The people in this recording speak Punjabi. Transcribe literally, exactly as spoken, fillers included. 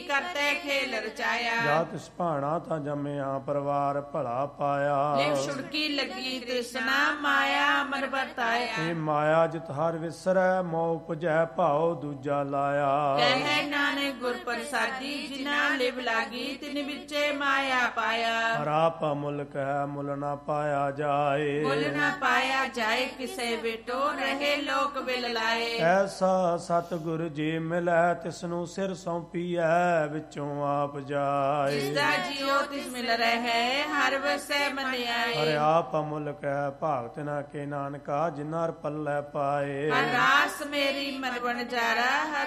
ਕਰਤੇ ਖੇਲ ਰਚਾਇਆ। ਜਾ ਤਿਸ ਭਾਣਾ ਤਾਂ ਜੰਮਿਆ ਪਰਿਵਾਰ ਭਲਾ ਪਾਇਆ। ਲਿਵ ਛੁੜਕੀ ਲੱਗੀ ਤ੍ਰਿਸ਼ਨਾ ਮਾਇਆ ਮਨ ਵਰਤਾਇਆ। ਇਹ ਮਾਇਆ ਜਿਤ ਹਰ ਵਿਸਰੈ ਮੋਹ ਉਪਜੈ ਭਾਉ ਦੂਜਾ ਲਾਇਆ। ਕਹਿ ਨਾਨਕ ਗੁਰ ਪ੍ਰਸਾਦੀ ਜਿਨਾ ਲਿਵ ਲਾਗੀ ਤਿਨ ਵਿੱਚੇ ਮਾਇਆ ਪਾਇਆ। ਹਰਾਪ ਮੁਲਕ ਹੈ ਮੁਲ ਨਾ ਪਾਇਆ ਜਾਏ। ਮੁੱਲ ਨਾ ਪਾਇਆ ਜਾਏ ਕਿਸੇ ਵਿਟੋ ਰਹੇ ਲੋਕ ਬਿਲ ਲਾਏ। ਐਸਾ ਸਤਿਗੁਰ ਜੀ ਮਿਲੈ ਤਿਸਨੂੰ ਸਿਰ ਸੌਂਪੀਐ ਵਿੱਚੋਂ ਆਪ ਜਾਏ। ਜਿਸਦਾ ਜੀਉ ਤਿਸ ਮਿਲ ਰਹੇ ਹਰ ਵਸੈ ਮਨ ਆਏ। ਹਰਿ ਆਪ ਮੁਲਕ ਹੈ ਭਾਗਤ ਨਾ ਕੇ ਨਾਨਕਾ ਜਿਨ੍ਹਾਂ ਹਰ ਪੱਲੇ ਪਾਏ। ਹਰ ਰਾਸ ਮੇਰੀ ਮਨ ਬਣ ਜਾਰਾ ਹਰ